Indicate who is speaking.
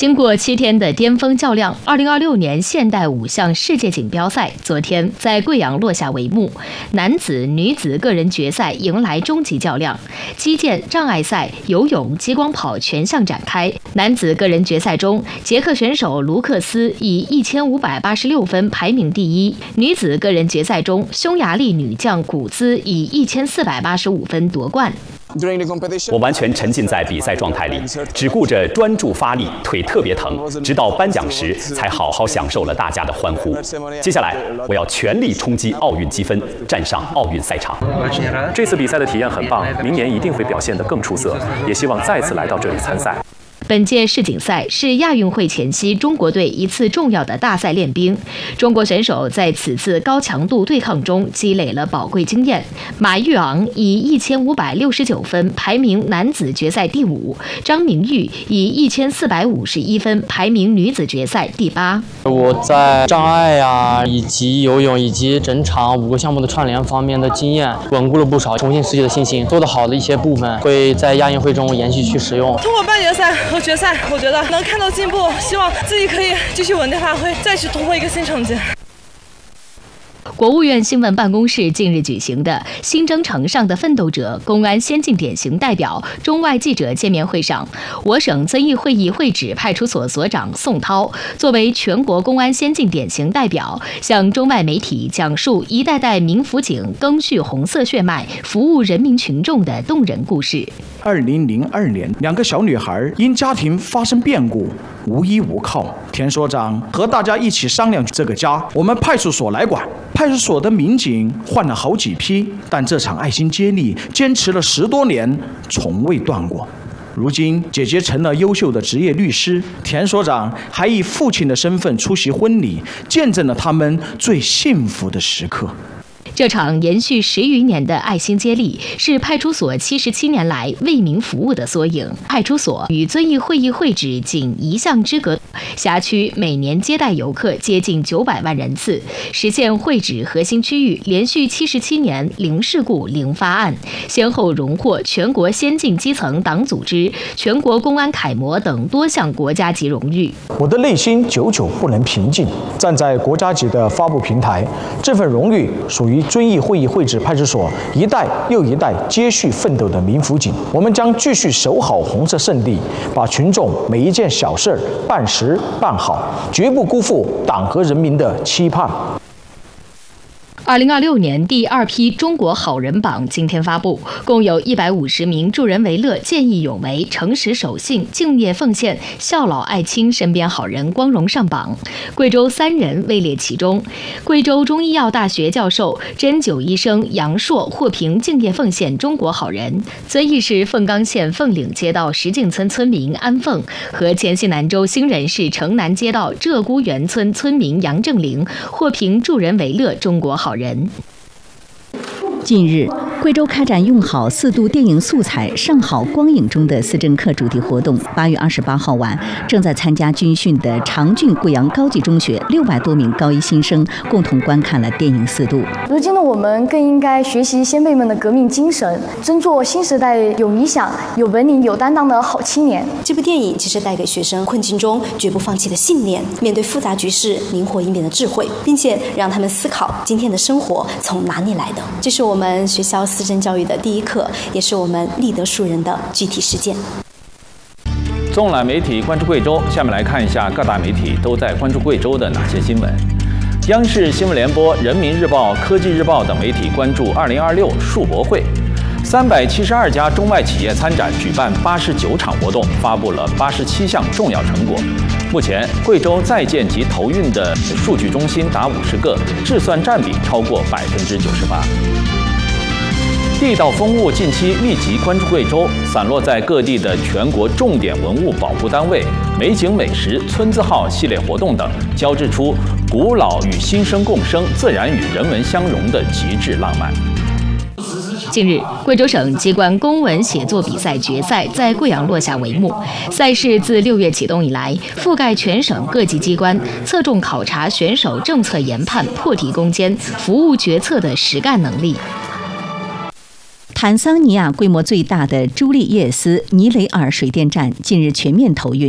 Speaker 1: 经过7天的巅峰较量，2026年现代5项世界锦标赛昨天在贵阳落下帷幕。男子、女子个人决赛迎来终极较量，击剑、障碍赛、游泳、激光跑全项展开。男子个人决赛中，捷克选手卢克斯以1586分排名第一；女子个人决赛中，匈牙利女将古兹以1485分夺冠。
Speaker 2: 我完全沉浸在比赛状态里，只顾着专注发力，腿特别疼，直到颁奖时才好好享受了大家的欢呼。接下来，我要全力冲击奥运积分，站上奥运赛场。
Speaker 3: 这次比赛的体验很棒，明年一定会表现得更出色，也希望再次来到这里参赛。
Speaker 1: 本届世锦赛是亚运会前夕中国队一次重要的大赛练兵，中国选手在此次高强度对抗中积累了宝贵经验。马玉昂以1569分排名男子决赛第5，张明玉以1451分排名女子决赛第8。
Speaker 4: 我在障碍以及游泳以及整场5个项目的串联方面的经验稳固了不少，重新拾起了信心，做得好的一些部分会在亚运会中延续去使用。
Speaker 5: 通过半决赛和决赛，我觉得能看到进步，希望自己可以继续稳定发挥，再去突破一个新成绩。
Speaker 1: 国务院新闻办公室近日举行的新征程上的奋斗者公安先进典型代表中外记者见面会上，我省遵义会议会址派出所所长宋涛作为全国公安先进典型代表，向中外媒体讲述一代代民辅警赓续红色血脉，服务人民群众的动人故事。
Speaker 6: 2002年，2个小女孩因家庭发生变故，无依无靠，田所长和大家一起商量，这个家我们派出所来管。派出所的民警换了好几批，但这场爱心接力坚持了10多年，从未断过。如今姐姐成了优秀的职业律师，田所长还以父亲的身份出席婚礼，见证了他们最幸福的时刻。
Speaker 1: 这场延续10余年的爱心接力，是派出所77年来为民服务的缩影。派出所与遵义会议会址仅1巷之隔，辖区每年接待游客接近900万人次，实现会址核心区域连续77年零事故零发案，先后荣获全国先进基层党组织、全国公安楷模等多项国家级荣誉。
Speaker 7: 我的内心久久不能平静，站在国家级的发布平台，这份荣誉属于遵义会议会址派出所一代又一代接续奋斗的民辅警。我们将继续守好红色圣地，把群众每一件小事办实办好，绝不辜负党和人民的期盼。
Speaker 1: 2026年第2批中国好人榜今天发布，共有150名助人为乐、见义勇为、诚实守信、敬业奉献、孝老爱亲身边好人光荣上榜。贵州3人位列其中。贵州中医药大学教授、针灸医生杨硕获评敬业奉献中国好人。遵义市凤冈县凤岭街道石径村村民安凤和黔西南州兴仁市城南街道鹧鸪园村村民杨正玲获评助人为乐中国好人。
Speaker 8: 近日，贵州开展用好4度电影素材上好光影中的思政课主题活动。8月28号晚，正在参加军训的长郡贵阳高级中学600多名高一新生共同观看了电影4度。
Speaker 9: 如今的我们更应该学习先辈们的革命精神，争做新时代有理想、有本领、有担当的好青年。
Speaker 10: 这部电影其实带给学生困境中绝不放弃的信念，面对复杂局势灵活应变的智慧，并且让他们思考今天的生活从哪里来的。这是我们学校思政教育的第一课，也是我们立德树人的具体实践。
Speaker 11: 纵览媒体关注贵州，下面来看一下各大媒体都在关注贵州的哪些新闻。央视新闻联播、人民日报、科技日报等媒体关注2026树博会。372家中外企业参展，举办89场活动，发布了87项重要成果。目前，贵州在建及投运的数据中心达50个，治算占比超过98%。地道风物近期立即关注贵州，散落在各地的全国重点文物保护单位、美景美食、村字号系列活动等，交织出古老与新生共生、自然与人文相融的极致浪漫。
Speaker 1: 近日，贵州省机关公文写作比赛决赛在贵阳落下帷幕。赛事自6月启动以来，覆盖全省各级机关，侧重考察选手政策研判、破题攻坚、服务决策的实干能力。
Speaker 8: 坦桑尼亚规模最大的朱利叶斯尼雷尔水电站近日全面投运。